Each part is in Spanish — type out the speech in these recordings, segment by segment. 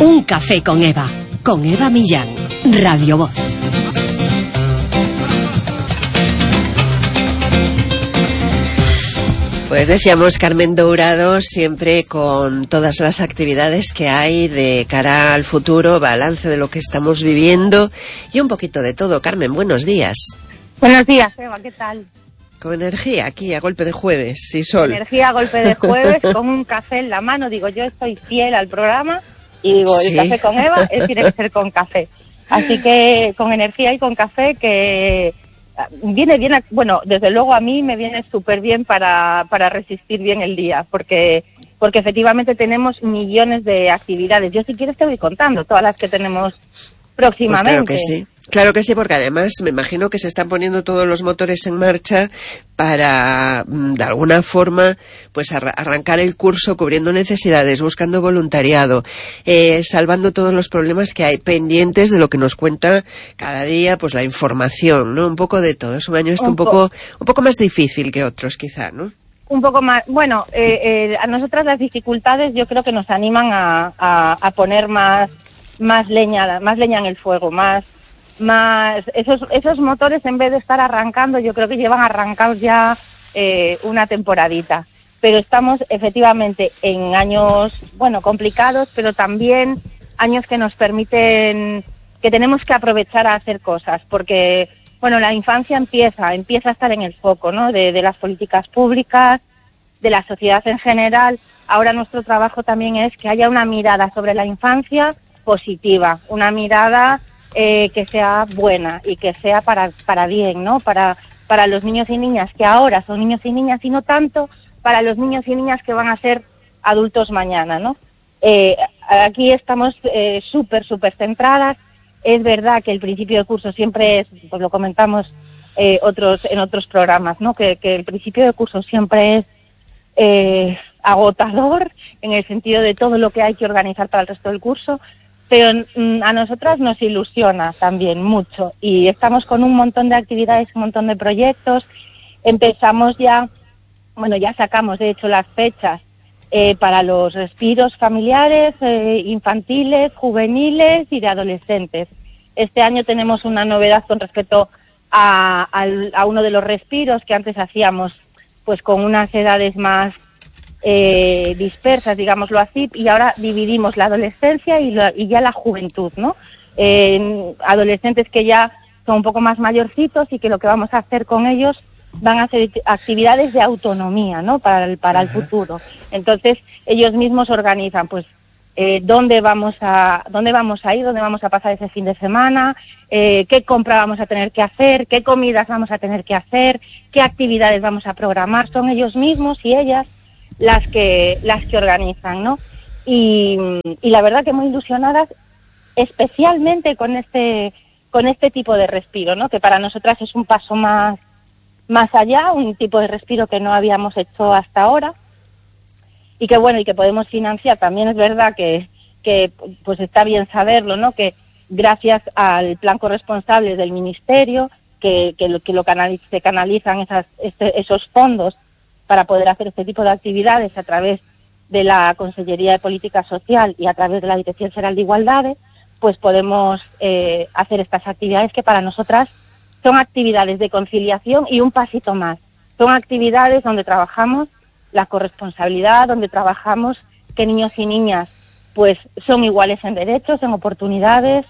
Un café con Eva Millán, Radio Voz. Pues decíamos, Carmen Dourado, siempre con todas las actividades que hay de cara al futuro, balance de lo que estamos viviendo y un poquito de todo. Carmen, buenos días. Buenos días, Eva, ¿qué tal? Con energía, aquí a golpe de jueves, sí, sol. Energía a golpe de jueves, con un café en la mano. Digo, yo estoy fiel al programa y digo, sí. El café con Eva, tiene que ser con café. Así que con energía y con café, que viene bien, bueno, desde luego a mí me viene súper bien para resistir bien el día, porque efectivamente tenemos millones de actividades. Yo, si quieres, te voy contando todas las que tenemos próximamente. Pues claro que sí. Claro que sí, porque además me imagino que se están poniendo todos los motores en marcha para, de alguna forma, pues arrancar el curso cubriendo necesidades, buscando voluntariado, salvando todos los problemas que hay pendientes de lo que nos cuenta cada día, pues la información, ¿no? Un poco de todo. Es un año un poco más difícil que otros, quizá, ¿no? Un poco más, bueno, a nosotras las dificultades yo creo que nos animan a poner más leña en el fuego, más esos motores, en vez de estar arrancando, yo creo que llevan arrancados ya una temporadita. Pero estamos efectivamente en años, bueno, complicados, pero también años que nos permiten, que tenemos que aprovechar a hacer cosas, porque, bueno, la infancia empieza a estar en el foco, ¿no? De las políticas públicas, de la sociedad en general. Ahora nuestro trabajo también es que haya una mirada sobre la infancia positiva, una mirada que sea buena y que sea para bien, ¿no? Para los niños y niñas que ahora son niños y niñas, y no tanto para los niños y niñas que van a ser adultos mañana, ¿no? Aquí estamos súper centradas. Es verdad que el principio de curso siempre es, pues lo comentamos en otros programas, ¿no? Que el principio de curso siempre es agotador en el sentido de todo lo que hay que organizar para el resto del curso. Pero a nosotras nos ilusiona también mucho y estamos con un montón de actividades, un montón de proyectos. Empezamos ya sacamos de hecho las fechas para los respiros familiares, infantiles, juveniles y de adolescentes. Este año tenemos una novedad con respecto a uno de los respiros que antes hacíamos pues con unas edades más dispersas, digámoslo así, y ahora dividimos la adolescencia y ya la juventud, ¿no? Adolescentes que ya son un poco más mayorcitos y que lo que vamos a hacer con ellos van a ser actividades de autonomía, ¿no? Para el futuro. Entonces ellos mismos organizan, pues, dónde vamos a ir, dónde vamos a pasar ese fin de semana, qué compra vamos a tener que hacer, qué comidas vamos a tener que hacer, qué actividades vamos a programar. Son ellos mismos y ellas las que organizan, ¿no? Y la verdad que muy ilusionadas, especialmente con este tipo de respiro, ¿no? Que para nosotras es un paso más allá, un tipo de respiro que no habíamos hecho hasta ahora y que bueno, y que podemos financiar. También es verdad que pues está bien saberlo, ¿no? Que gracias al plan corresponsable del Ministerio, que se canalizan esos fondos para poder hacer este tipo de actividades a través de la Consellería de Política Social y a través de la Dirección General de Igualdades, pues podemos hacer estas actividades que para nosotras son actividades de conciliación y un pasito más. Son actividades donde trabajamos la corresponsabilidad, donde trabajamos que niños y niñas pues son iguales en derechos, en oportunidades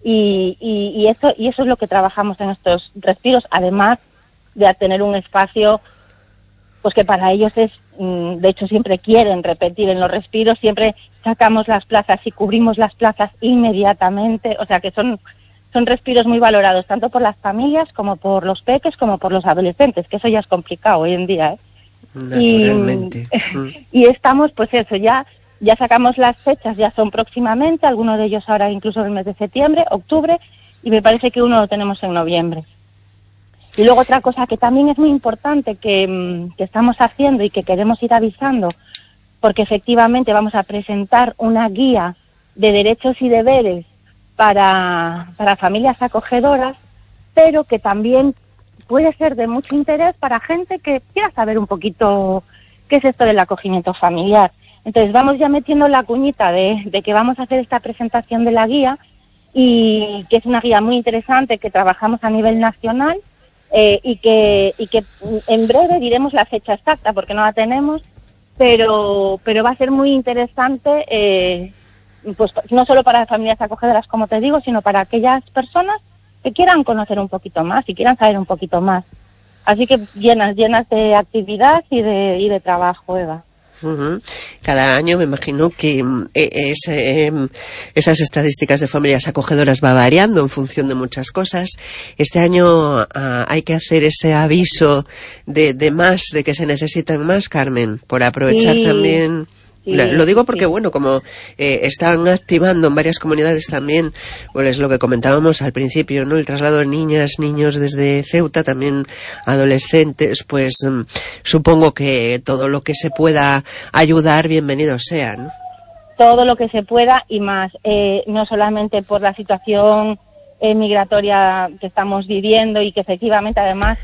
y eso es lo que trabajamos en estos respiros, además de tener un espacio pues que para ellos es, de hecho siempre quieren repetir en los respiros, siempre sacamos las plazas y cubrimos las plazas inmediatamente, o sea que son respiros muy valorados tanto por las familias como por los peques como por los adolescentes, que eso ya es complicado hoy en día, ¿eh? Naturalmente. Y estamos, pues eso, ya sacamos las fechas, ya son próximamente, algunos de ellos ahora incluso en el mes de septiembre, octubre, y me parece que uno lo tenemos en noviembre. Y luego otra cosa que también es muy importante que estamos haciendo y que queremos ir avisando, porque efectivamente vamos a presentar una guía de derechos y deberes para familias acogedoras, pero que también puede ser de mucho interés para gente que quiera saber un poquito qué es esto del acogimiento familiar. Entonces vamos ya metiendo la cuñita de que vamos a hacer esta presentación de la guía, y que es una guía muy interesante que trabajamos a nivel nacional, y que en breve diremos la fecha exacta porque no la tenemos, pero va a ser muy interesante, pues no solo para las familias acogedoras, como te digo, sino para aquellas personas que quieran conocer un poquito más y quieran saber un poquito más. Así que llenas de actividad y de trabajo, Eva. Uh-huh. Cada año me imagino que esas estadísticas de familias acogedoras va variando en función de muchas cosas. Este año hay que hacer ese aviso de que se necesitan más, Carmen, por aprovechar también. Sí, lo digo porque, bueno, como están activando en varias comunidades también, pues es lo que comentábamos al principio, ¿no? El traslado de niñas, niños desde Ceuta, también adolescentes, pues supongo que todo lo que se pueda ayudar, bienvenido sea, ¿no? Todo lo que se pueda y más, no solamente por la situación migratoria que estamos viviendo y que efectivamente además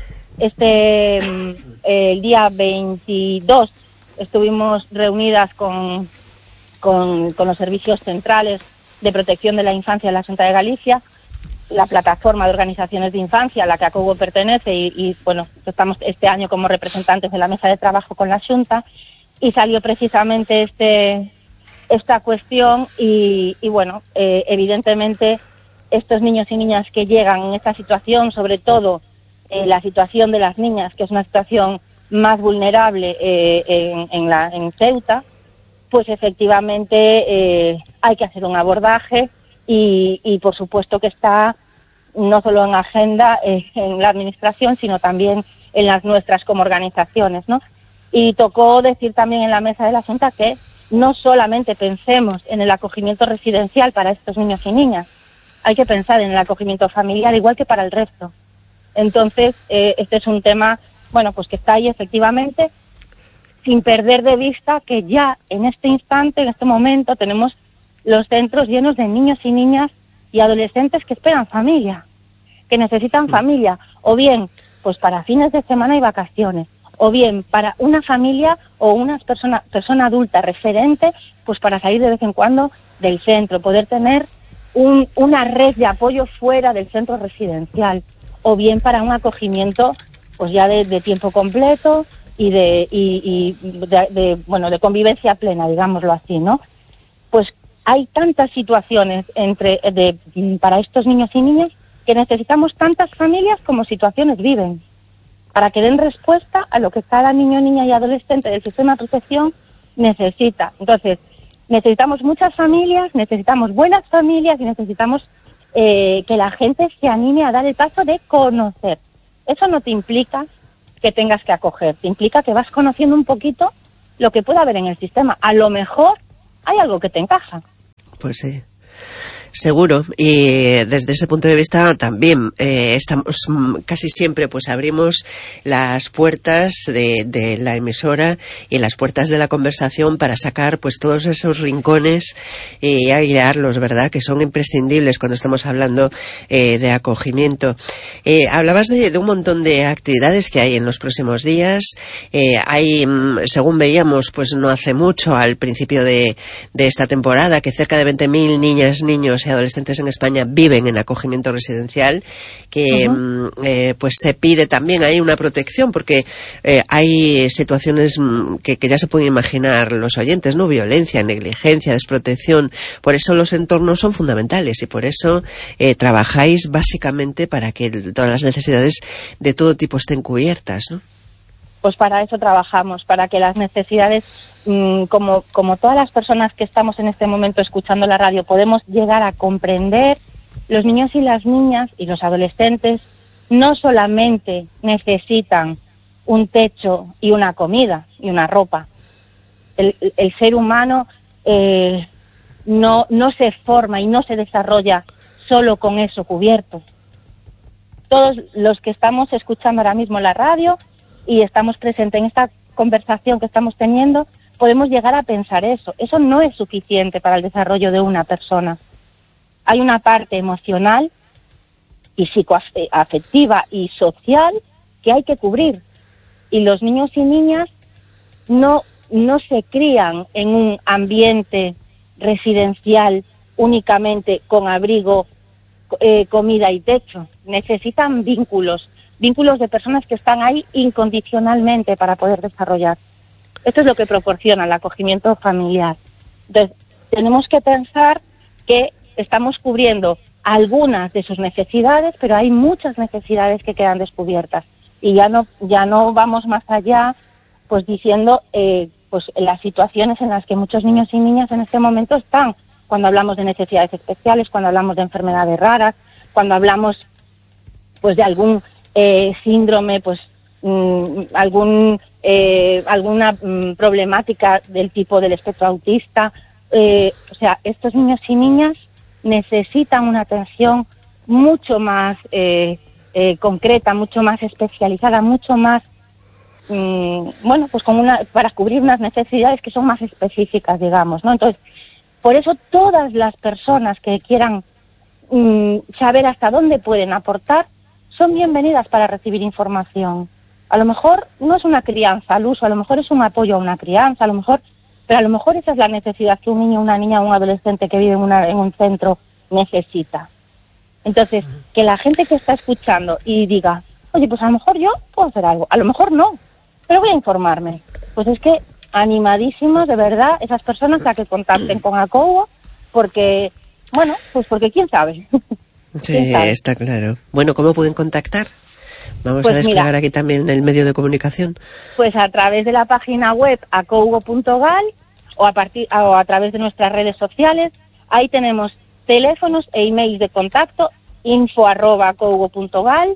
el día 22 estuvimos reunidas con los servicios centrales de protección de la infancia de la Xunta de Galicia, la plataforma de organizaciones de infancia a la que ACOGO pertenece, y bueno, estamos este año como representantes de la mesa de trabajo con la Xunta, y salió precisamente esta cuestión y bueno, evidentemente estos niños y niñas que llegan en esta situación, sobre todo la situación de las niñas, que es una situación más vulnerable en Ceuta, pues efectivamente hay que hacer un abordaje y por supuesto que está no solo en agenda en la administración, sino también en las nuestras como organizaciones, ¿no? Y tocó decir también en la mesa de la Junta que no solamente pensemos en el acogimiento residencial para estos niños y niñas, hay que pensar en el acogimiento familiar igual que para el resto. Entonces, este es un tema, bueno, pues que está ahí efectivamente, sin perder de vista que ya en este instante, en este momento, tenemos los centros llenos de niños y niñas y adolescentes que esperan familia, que necesitan familia, o bien pues para fines de semana y vacaciones, o bien para una familia o una persona adulta referente, pues para salir de vez en cuando del centro, poder tener una red de apoyo fuera del centro residencial, o bien para un acogimiento pues ya de tiempo completo y de convivencia plena, digámoslo así, ¿no? Pues hay tantas situaciones para estos niños y niñas que necesitamos tantas familias como situaciones viven, para que den respuesta a lo que cada niño, niña y adolescente del sistema de protección necesita. Entonces, necesitamos muchas familias, necesitamos buenas familias y necesitamos que la gente se anime a dar el paso de conocer. Eso no te implica que tengas que acoger, te implica que vas conociendo un poquito lo que puede haber en el sistema. A lo mejor hay algo que te encaja. Pues sí. Seguro, y desde ese punto de vista también estamos casi siempre pues abrimos las puertas de la emisora y las puertas de la conversación para sacar pues todos esos rincones y airearlos, ¿verdad? Que son imprescindibles cuando estamos hablando de acogimiento. Hablabas de un montón de actividades que hay en los próximos días. Hay, según veíamos, pues no hace mucho, al principio de esta temporada, que cerca de 20.000 niñas, niños y adolescentes en España viven en acogimiento residencial, que pues se pide también ahí una protección, porque hay situaciones que ya se pueden imaginar los oyentes, ¿no? Violencia, negligencia, desprotección. Por eso los entornos son fundamentales y por eso trabajáis básicamente para que todas las necesidades de todo tipo estén cubiertas, ¿no? Pues para eso trabajamos, para que las necesidades, como todas las personas que estamos en este momento escuchando la radio, podemos llegar a comprender, los niños y las niñas y los adolescentes no solamente necesitan un techo y una comida y una ropa. El ser humano no se forma y no se desarrolla solo con eso cubierto. Todos los que estamos escuchando ahora mismo la radio y estamos presentes en esta conversación que estamos teniendo, podemos llegar a pensar eso. Eso no es suficiente para el desarrollo de una persona. Hay una parte emocional y psicoafectiva y social que hay que cubrir. Y los niños y niñas no no se crían en un ambiente residencial únicamente con abrigo, comida y techo. Necesitan vínculos de personas que están ahí incondicionalmente para poder desarrollar. Esto es lo que proporciona el acogimiento familiar. Entonces, tenemos que pensar que estamos cubriendo algunas de sus necesidades, pero hay muchas necesidades que quedan descubiertas. Y ya no vamos más allá, pues diciendo pues las situaciones en las que muchos niños y niñas en este momento están, cuando hablamos de necesidades especiales, cuando hablamos de enfermedades raras, cuando hablamos pues de algún síndrome, pues alguna problemática del tipo del espectro autista. O sea, estos niños y niñas necesitan una atención mucho más concreta, mucho más especializada, mucho más bueno, pues para cubrir unas necesidades que son más específicas, digamos, ¿no? Entonces, por eso todas las personas que quieran saber hasta dónde pueden aportar son bienvenidas para recibir información. A lo mejor no es una crianza al uso, a lo mejor es un apoyo a una crianza, pero a lo mejor esa es la necesidad que un niño, una niña o un adolescente que vive en un centro necesita. Entonces, que la gente que está escuchando y diga, oye, pues a lo mejor yo puedo hacer algo, a lo mejor no, pero voy a informarme. Pues es que animadísimos, de verdad, esas personas a que contacten con ACOUGO, porque, bueno, pues porque quién sabe. Sí, está claro. Bueno, ¿cómo pueden contactar? Vamos a desplegar aquí también el medio de comunicación. Pues a través de la página web acougo.gal o a través de nuestras redes sociales. Ahí tenemos teléfonos e emails de contacto, info@acougo.gal,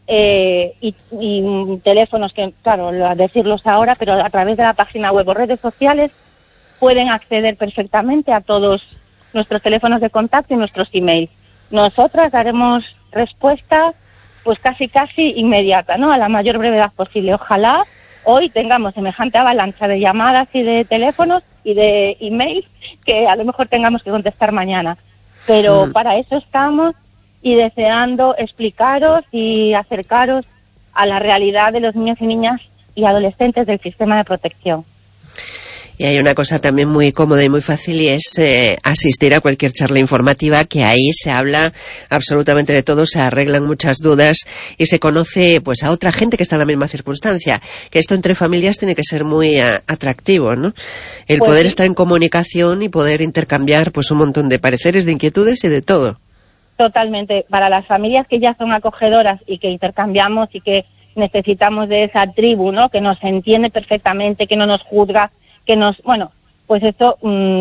y teléfonos que, claro, a decirlos ahora, pero a través de la página web o redes sociales pueden acceder perfectamente a todos nuestros teléfonos de contacto y nuestros emails. Nosotras daremos respuesta pues casi inmediata, ¿no? A la mayor brevedad posible. Ojalá hoy tengamos semejante avalancha de llamadas y de teléfonos y de emails que a lo mejor tengamos que contestar mañana. Pero para eso estamos, y deseando explicaros y acercaros a la realidad de los niños y niñas y adolescentes del sistema de protección. Y hay una cosa también muy cómoda y muy fácil, y es asistir a cualquier charla informativa, que ahí se habla absolutamente de todo, se arreglan muchas dudas y se conoce pues a otra gente que está en la misma circunstancia. Que esto entre familias tiene que ser muy atractivo, ¿no? El pues poder sí. estar en comunicación y poder intercambiar pues un montón de pareceres, de inquietudes y de todo. Totalmente. Para las familias que ya son acogedoras y que intercambiamos y que necesitamos de esa tribu, ¿no? Que nos entiende perfectamente, que no nos juzga, pues esto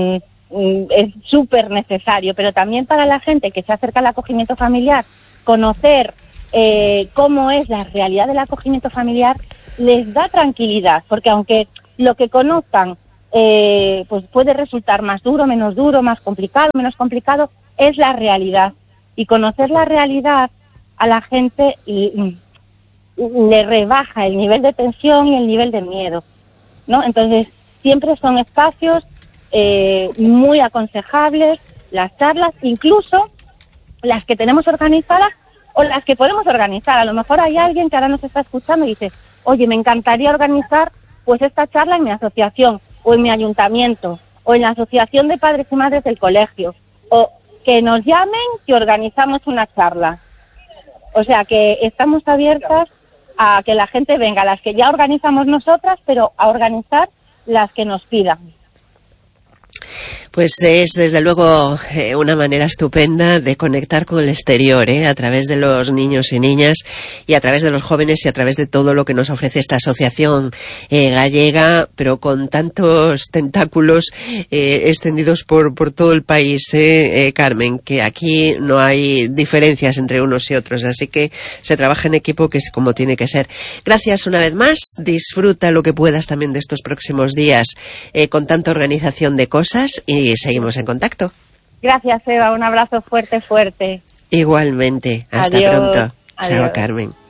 es súper necesario. Pero también para la gente que se acerca al acogimiento familiar, conocer cómo es la realidad del acogimiento familiar les da tranquilidad, porque aunque lo que conozcan pues puede resultar más duro, menos duro, más complicado, menos complicado, es la realidad. Y conocer la realidad a la gente le rebaja el nivel de tensión y el nivel de miedo, ¿no? Entonces, siempre son espacios muy aconsejables, las charlas, incluso las que tenemos organizadas o las que podemos organizar. A lo mejor hay alguien que ahora nos está escuchando y dice, oye, me encantaría organizar pues esta charla en mi asociación, o en mi ayuntamiento, o en la asociación de padres y madres del colegio, o que nos llamen, que organizamos una charla. O sea, que estamos abiertas a que la gente venga, las que ya organizamos nosotras, pero a organizar las que nos pidan. Pues es desde luego una manera estupenda de conectar con el exterior, a través de los niños y niñas, y a través de los jóvenes, y a través de todo lo que nos ofrece esta asociación gallega, pero con tantos tentáculos extendidos por todo el país, Carmen, que aquí no hay diferencias entre unos y otros, así que se trabaja en equipo, que es como tiene que ser. Gracias una vez más, disfruta lo que puedas también de estos próximos días con tanta organización de cosas, y seguimos en contacto. Gracias, Eva. Un abrazo fuerte. Igualmente. Hasta Adiós. pronto. Adiós. Chao, Carmen.